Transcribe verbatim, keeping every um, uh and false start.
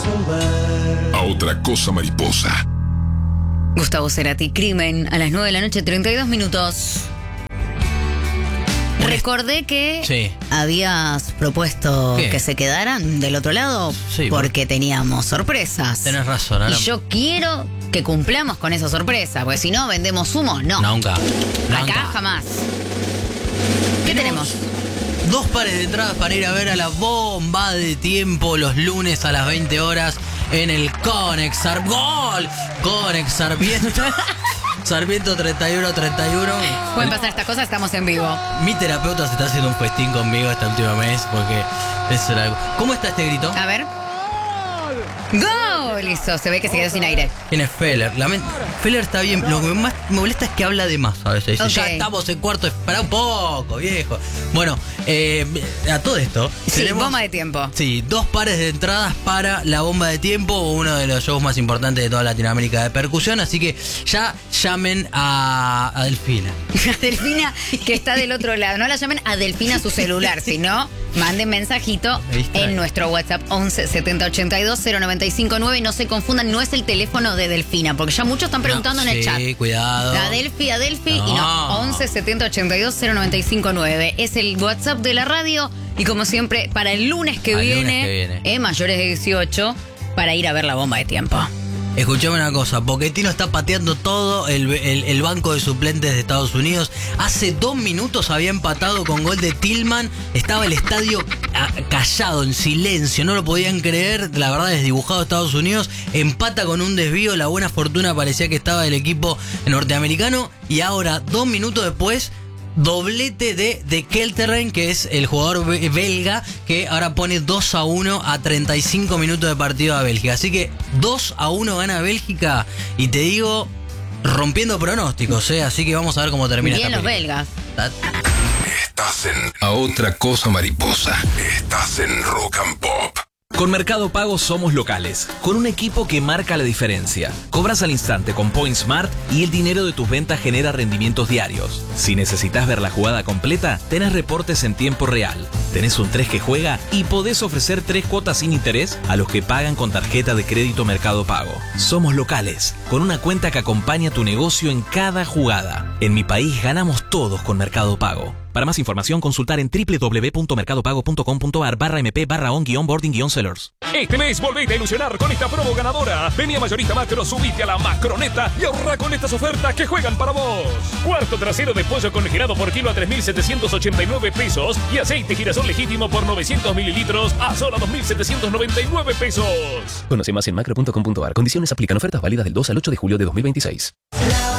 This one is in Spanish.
resolver. A otra cosa mariposa. Gustavo Cerati, Crimen, a las nueve de la noche, treinta y dos minutos. Recordé que Sí. habías propuesto ¿Qué? que se quedaran del otro lado Sí, porque teníamos sorpresas. Tenés razón, ahora- Y yo quiero que cumplamos con esa sorpresa, porque si no, vendemos humo, no. Nunca. Acá Nunca. jamás. ¿Qué tenemos? Dos pares de entradas para ir a ver a la bomba de tiempo los lunes a las veinte horas en el Conex Sar- ¡Gol! Conex Sarmiento. Sarmiento treinta y uno treinta y uno. Pueden pasar estas cosas, estamos en vivo. Mi terapeuta se está haciendo un festín conmigo este último mes porque eso era algo. ¿Cómo está este grito? A ver. ¡Gol! Listo, se ve que se quedó sin aire. ¿Quién es Feller? Lament- Feller está bien. Lo que más me molesta es que habla de más a veces. Dice, Ok. ya estamos en cuarto. Espera un poco, viejo. Bueno, eh, a todo esto. Sí, bomba de tiempo. Sí, dos pares de entradas para la bomba de tiempo, uno de los shows más importantes de toda Latinoamérica de percusión. Así que ya llamen a, a Delfina. A Delfina, que está del otro lado. No la llamen a Delfina a su celular, sino manden mensajito Me distrae. en nuestro WhatsApp once setenta ochenta y dos cero noventa y cinco nueve. No se confundan, no es el teléfono de Delfina, porque ya muchos están preguntando No, en el sí, chat. cuidado. A Delfi, a Delfi, No. y no, once setenta ochenta y dos cero noventa y cinco nueve. Es el WhatsApp de la radio y como siempre, para el lunes que Al lunes viene, que viene. eh, mayores de dieciocho, para ir a ver la bomba de tiempo. Escuchame una cosa, Pochettino está pateando todo el, el- el banco de suplentes de Estados Unidos. Hace dos minutos había empatado con gol de Tillman. Estaba el estadio ah, callado, en silencio, no lo podían creer. La verdad, desdibujado Estados Unidos. Empata con un desvío, la buena fortuna parecía que estaba del equipo norteamericano. Y ahora, dos minutos después, doblete de, de Kelterrein, que es el jugador be- belga, que ahora pone dos a uno a treinta y cinco minutos de partido a Bélgica. Así que dos a uno gana Bélgica, y te digo, rompiendo pronósticos, ¿eh? Así que vamos a ver cómo termina Bien esta los película. belgas. Estás en A otra cosa mariposa. Estás en Rock and Pop. Con Mercado Pago somos locales, con un equipo que marca la diferencia. Cobras al instante con Point Smart y el dinero de tus ventas genera rendimientos diarios. Si necesitas ver la jugada completa, tenés reportes en tiempo real. Tenés un tres que juega y podés ofrecer tres cuotas sin interés a los que pagan con tarjeta de crédito Mercado Pago. Somos locales, con una cuenta que acompaña tu negocio en cada jugada. En mi país ganamos todos con Mercado Pago. Para más información, consultar en doble u doble u doble u punto mercado pago punto com punto a r barra mp barra on guión boarding guión sellers. Este mes volvete a ilusionar con esta promo ganadora. Vení a Mayorista Macro, subite a la Macroneta y ahorra con estas ofertas que juegan para vos. Cuarto trasero de pollo congelado por kilo a tres mil setecientos ochenta y nueve pesos y aceite girasol legítimo por novecientos mililitros a solo dos mil setecientos noventa y nueve pesos. Conoce más en macro punto com punto a r. Condiciones aplican. Ofertas válidas del dos al ocho de julio de dos mil veintiséis. La